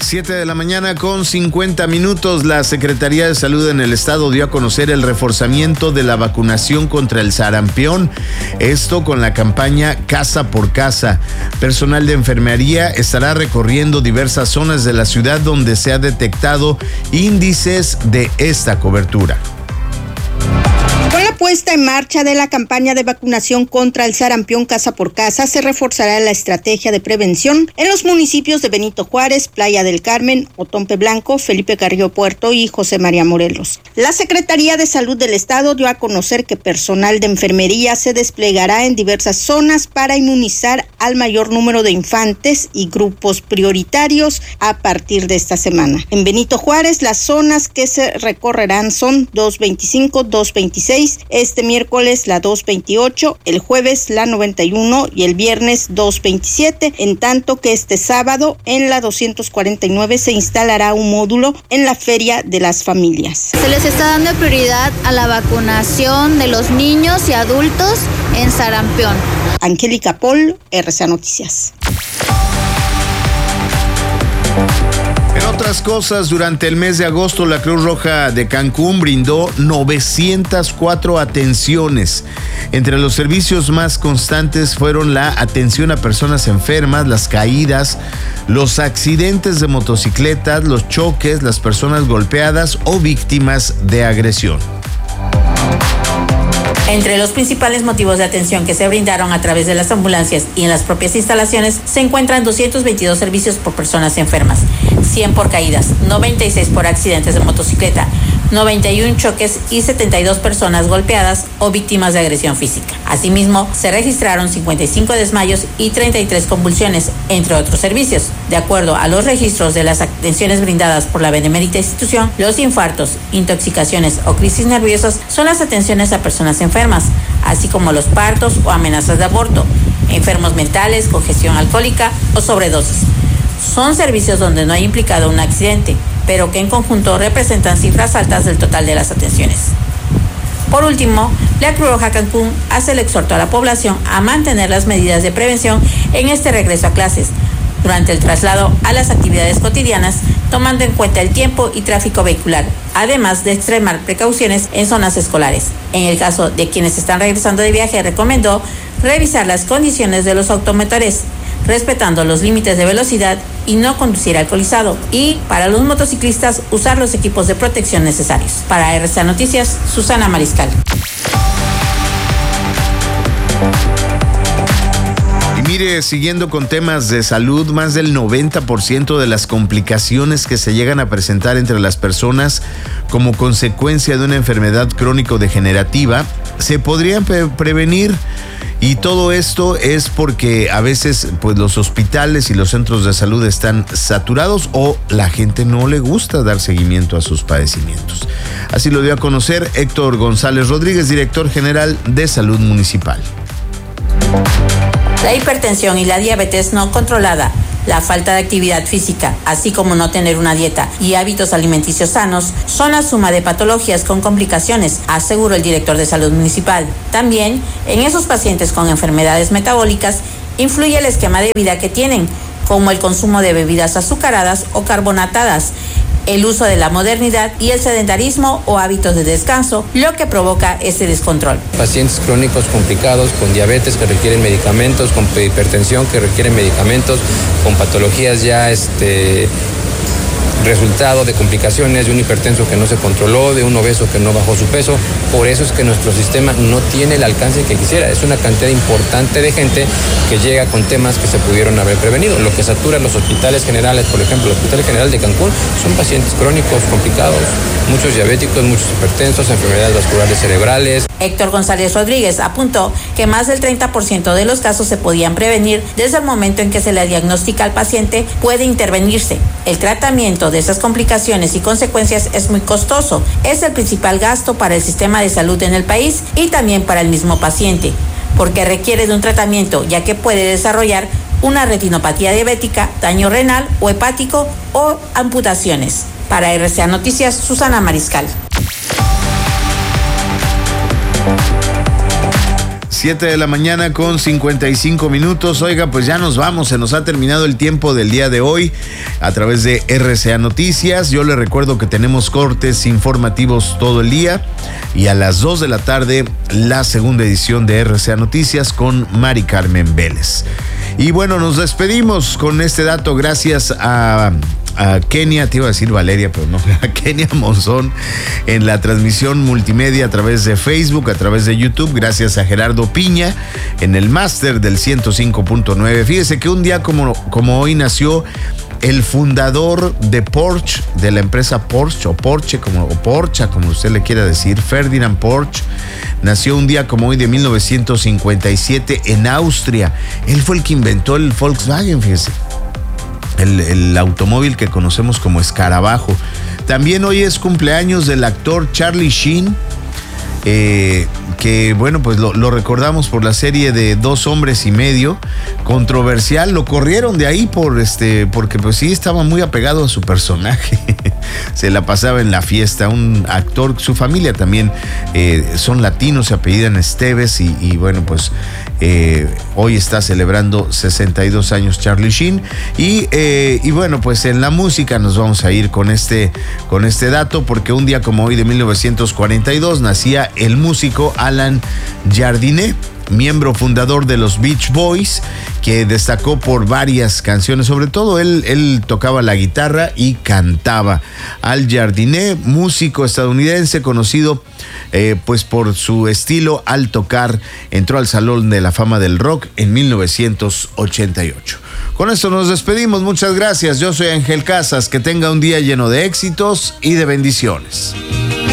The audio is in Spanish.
7 de la mañana con 50 minutos. La Secretaría de Salud en el estado dio a conocer el reforzamiento de la vacunación contra el sarampión. Esto con la campaña Casa por Casa. Personal de enfermería estará recorriendo diversas zonas de la ciudad donde se ha detectado índices de esta cobertura. Con la puesta en marcha de la campaña de vacunación contra el sarampión Casa por Casa, se reforzará la estrategia de prevención en los municipios de Benito Juárez, Playa del Carmen, Otompe Blanco, Felipe Carrillo Puerto y José María Morelos. La Secretaría de Salud del Estado dio a conocer que personal de enfermería se desplegará en diversas zonas para inmunizar al mayor número de infantes y grupos prioritarios a partir de esta semana. En Benito Juárez, las zonas que se recorrerán son 225, 226, este miércoles la 228, el jueves la 91 y el viernes 227, en tanto que este sábado en la 249 se instalará un módulo en la Feria de las Familias. Se les está dando prioridad a la vacunación de los niños y adultos en sarampión. Angélica Pol, RCA Noticias. En otras cosas, durante el mes de agosto, la Cruz Roja de Cancún brindó 904 atenciones. Entre los servicios más constantes fueron la atención a personas enfermas, las caídas, los accidentes de motocicletas, los choques, las personas golpeadas o víctimas de agresión. Entre los principales motivos de atención que se brindaron a través de las ambulancias y en las propias instalaciones se encuentran 222 servicios por personas enfermas, 100 por caídas, 96 por accidentes de motocicleta, 91 choques y 72 personas golpeadas o víctimas de agresión física. Asimismo, se registraron 55 desmayos y 33 convulsiones, entre otros servicios. De acuerdo a los registros de las atenciones brindadas por la benemérita institución, los infartos, intoxicaciones o crisis nerviosas son las atenciones a personas enfermas, así como los partos o amenazas de aborto, enfermos mentales, congestión alcohólica o sobredosis. Son servicios donde no hay implicado un accidente, pero que en conjunto representan cifras altas del total de las atenciones. Por último, la Cruz Roja Cancún hace el exhorto a la población a mantener las medidas de prevención en este regreso a clases, durante el traslado a las actividades cotidianas, tomando en cuenta el tiempo y tráfico vehicular, además de extremar precauciones en zonas escolares. En el caso de quienes están regresando de viaje, recomendó revisar las condiciones de los automotores, respetando los límites de velocidad y no conducir alcoholizado. Y para los motociclistas, usar los equipos de protección necesarios. Para RCA Noticias, Susana Mariscal. Y mire, siguiendo con temas de salud, más del 90% de las complicaciones que se llegan a presentar entre las personas como consecuencia de una enfermedad crónico-degenerativa se podrían prevenir. Y todo esto es porque a veces pues los hospitales y los centros de salud están saturados o la gente no le gusta dar seguimiento a sus padecimientos. Así lo dio a conocer Héctor González Rodríguez, director general de Salud Municipal. La hipertensión y la diabetes no controlada, la falta de actividad física, así como no tener una dieta y hábitos alimenticios sanos, son la suma de patologías con complicaciones, aseguró el director de Salud Municipal. También, en esos pacientes con enfermedades metabólicas, influye el esquema de vida que tienen, como el consumo de bebidas azucaradas o carbonatadas, el uso de la modernidad y el sedentarismo o hábitos de descanso, lo que provoca ese descontrol. Pacientes crónicos complicados, con diabetes que requieren medicamentos, con hipertensión que requieren medicamentos, con patologías ya resultado de complicaciones de un hipertenso que no se controló, de un obeso que no bajó su peso. Por eso es que nuestro sistema no tiene el alcance que quisiera. Es una cantidad importante de gente que llega con temas que se pudieron haber prevenido. Lo que satura los hospitales generales, por ejemplo, el Hospital General de Cancún, son pacientes crónicos complicados, muchos diabéticos, muchos hipertensos, enfermedades vasculares cerebrales. Héctor González Rodríguez apuntó que más del 30% de los casos se podían prevenir desde el momento en que se le diagnostica al paciente. Puede intervenirse. El tratamiento de esas complicaciones y consecuencias es muy costoso. Es el principal gasto para el sistema de salud en el país y también para el mismo paciente, porque requiere de un tratamiento, ya que puede desarrollar una retinopatía diabética, daño renal o hepático o amputaciones. Para RCA Noticias, Susana Mariscal. 7 de la mañana con 55 minutos. Oiga, pues ya nos vamos, se nos ha terminado el tiempo del día de hoy a través de RCA Noticias. Yo le recuerdo que tenemos cortes informativos todo el día y a las 2 de la tarde la segunda edición de RCA Noticias con Mari Carmen Vélez. Y bueno, nos despedimos con este dato gracias a Kenia, te iba a decir Valeria, pero no, a Kenia Monzón en la transmisión multimedia a través de Facebook, a través de YouTube, gracias a Gerardo Piña en el máster del 105.9. Fíjese que un día como hoy nació el fundador de Porsche, de la empresa Porsche o Porsche, como usted le quiera decir, Ferdinand Porsche, nació un día como hoy de 1957 en Austria. Él fue el que inventó el Volkswagen, fíjese. El automóvil que conocemos como escarabajo. También hoy es cumpleaños del actor Charlie Sheen, que bueno, pues lo recordamos por la serie de 2 hombres y medio, controversial. Lo corrieron de ahí porque pues sí estaba muy apegado a su personaje. Se la pasaba en la fiesta, un actor, su familia también son latinos, se apellidan Esteves y bueno, pues hoy está celebrando 62 años Charlie Sheen y bueno, pues en la música nos vamos a ir con este dato, porque un día como hoy de 1942 nacía el músico Alan Jardine, miembro fundador de los Beach Boys, que destacó por varias canciones. Sobre todo él tocaba la guitarra y cantaba. Al Jardine, músico estadounidense conocido pues por su estilo al tocar, entró al Salón de la Fama del Rock en 1988. Con esto nos despedimos, muchas gracias. Yo soy Ángel Casas, que tenga un día lleno de éxitos y de bendiciones.